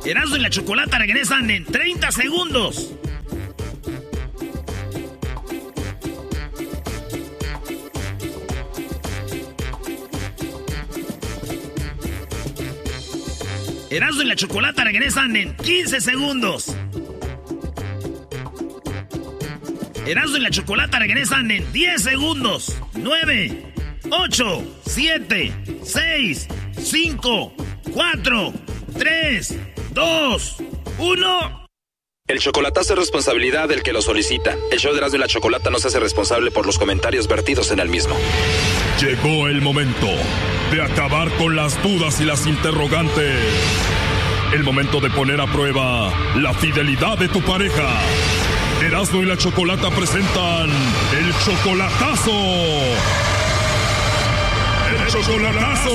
Erasmo y la Chocolata regresan en 30 segundos. Erasmo y la Chocolata regresan en 15 segundos. Erasmo y la Chocolata regresan en 10 segundos. 9, 8, 7, 6, 5, 4, 3, 2, 1. El chocolatazo es responsabilidad del que lo solicita. El show de Erasmo y la Chocolata no se hace responsable por los comentarios vertidos en el mismo. Llegó el momento de acabar con las dudas y las interrogantes. El momento de poner a prueba la fidelidad de tu pareja. Erasmo y la Chocolata presentan el chocolatazo. ¡El chocolatazo!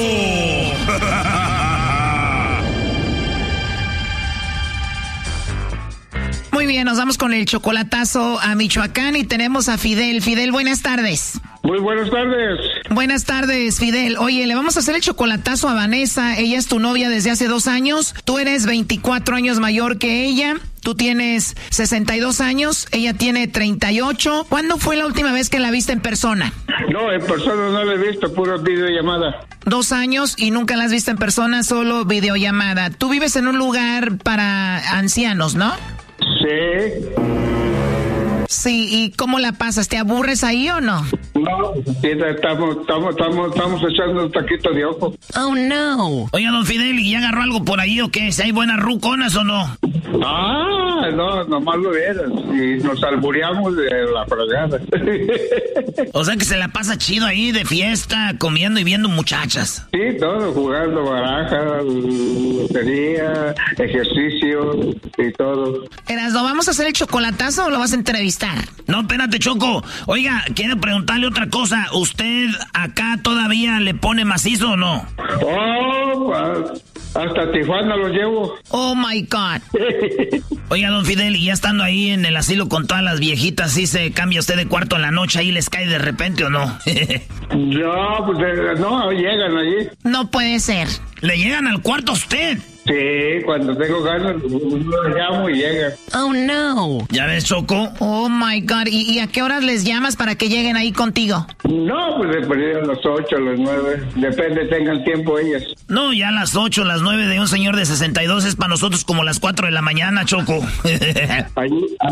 Muy bien, nos vamos con el chocolatazo a Michoacán y tenemos a Fidel. Fidel, buenas tardes. Muy buenas tardes. Buenas tardes, Fidel. Oye, le vamos a hacer el chocolatazo a Vanessa. Ella es tu novia desde hace 2 años. Tú eres 24 años mayor que ella. Tú tienes 62 años. Ella tiene 38. ¿Cuándo fue la última vez que la viste en persona? No, en persona no la he visto, pura videollamada. 2 años y nunca la has visto en persona, solo videollamada. Tú vives en un lugar para ancianos, ¿no? Sí. Sí, ¿y cómo la pasas? ¿Te aburres ahí o no? No, estamos echando un taquito de ojo. Oh, no. Oiga, don Fidel, ¿y ya agarró algo por ahí o qué? ¿Si hay buenas ruconas o no? Ah, no, nomás lo vieras. Y nos albureamos de la fregada. O sea que se la pasa chido ahí de fiesta, comiendo y viendo muchachas. Sí, todo, jugando baraja, lotería, ejercicio y todo. Erasmo, ¿vamos a hacer el chocolatazo o lo vas a entrevistar? No, espérate, Choco. Oiga, quiero preguntarle otra cosa. ¿Usted acá todavía le pone macizo o no? Oh, hasta Tijuana lo llevo. Oh, my God. Oiga, don Fidel, y ya estando ahí en el asilo con todas las viejitas, ¿sí se cambia usted de cuarto en la noche? ¿Ahí les cae de repente o no? No, pues no, llegan allí. No puede ser. ¿Le llegan al cuarto a usted? Sí, cuando tengo ganas, lo llamo y llega. Oh, no. ¿Ya ves, Choco? Oh, my God. ¿Y a qué horas les llamas para que lleguen ahí contigo? No, pues depende a las 8, a las 9. Depende, tengan tiempo ellas. No, ya a las 8, las 9 de un señor de 62 es para nosotros como las 4 de la mañana, Choco. Hay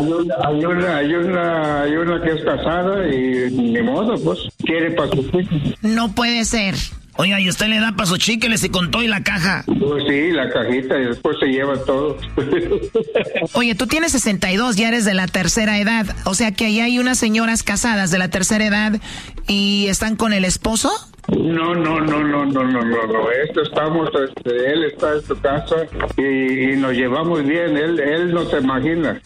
una que es casada y ni modo, pues, quiere para sus hijos. No puede ser. Oiga, ¿y usted le da para sus chíqueles y con todo y la caja? Pues sí, la cajita y después se lleva todo. Oye, tú tienes 62, ya eres de la tercera edad. O sea que ahí hay unas señoras casadas de la tercera edad y están con el esposo. No. Él está en su casa y nos llevamos bien. Él no se imagina.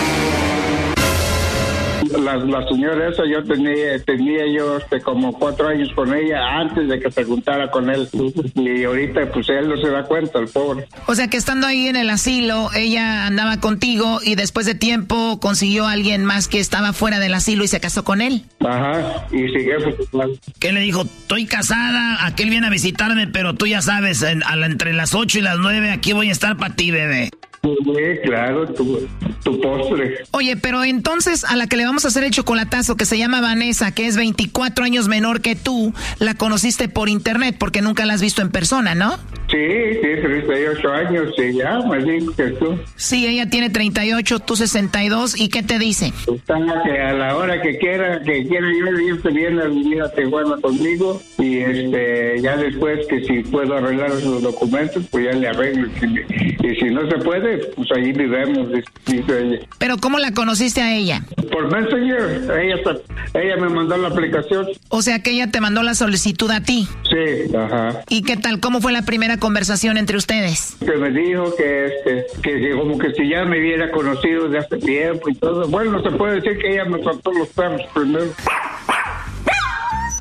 La señora esa, yo tenía yo como 4 años con ella antes de que se juntara con él. Y ahorita pues él no se da cuenta, el pobre. O sea que estando ahí en el asilo, ella andaba contigo y después de tiempo consiguió a alguien más que estaba fuera del asilo y se casó con él. Ajá, y sigue pues. ¿Qué le dijo? Estoy casada, aquel viene a visitarme, pero tú ya sabes, entre las 8 y las 9 aquí voy a estar para ti, bebé. Sí, claro, tu postre. Oye, pero entonces a la que le vamos a hacer el chocolatazo, que se llama Vanessa, que es 24 años menor que tú, la conociste por internet porque nunca la has visto en persona, ¿no? Sí, 38 años, sí, ya, más bien que tú. Sí, ella tiene 38, tú 62, ¿y qué te dice? Está que a la hora que quiera yo irse bien a vivir a Tijuana conmigo y ya después que si puedo arreglar esos documentos, pues ya le arreglo. Y si no se puede, pues ahí vivemos, dice ella. ¿Pero cómo la conociste a ella? Por Messenger, ella me mandó la aplicación. O sea que ella te mandó la solicitud a ti. Sí, ajá. ¿Y qué tal? ¿Cómo fue la primera conversación entre ustedes? Que me dijo que como que si ya me hubiera conocido de hace tiempo y todo. Bueno, se puede decir que ella me soltó los perros primero.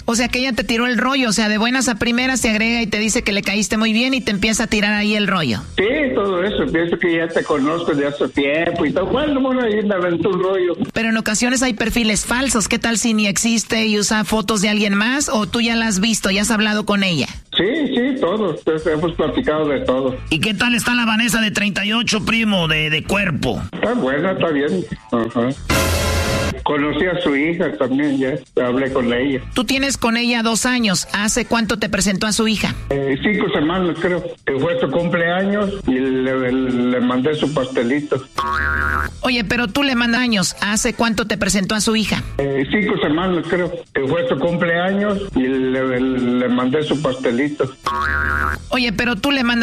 O sea que ella te tiró el rollo, o sea, de buenas a primeras se agrega y te dice que le caíste muy bien y te empieza a tirar ahí el rollo. Sí, todo eso, pienso que ya te conozco de hace tiempo y tal. Bueno, ahí me aventó un rollo. Pero en ocasiones hay perfiles falsos, ¿qué tal si ni existe y usa fotos de alguien más o tú ya la has visto, ya has hablado con ella? Sí, todos, hemos platicado de todo. ¿Y qué tal está la Vanessa de 38, primo, de cuerpo? Está buena, está bien. Ajá. Conocí a su hija también, ya hablé con ella. Tú tienes con ella 2 años. ¿Hace cuánto te presentó a su hija? 5 semanas, creo. Fue su cumpleaños y le mandé su pastelito. Oye, pero tú le mandas años. ¿Hace cuánto te presentó a su hija? 5 semanas, creo. Fue su cumpleaños y le mandé su pastelito. Oye, pero tú le mandas